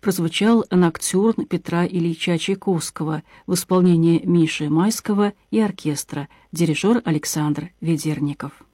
прозвучал ноктюрн Петра Ильича Чайковского в исполнении Миши Майского и оркестра, дирижер Александр Ведерников.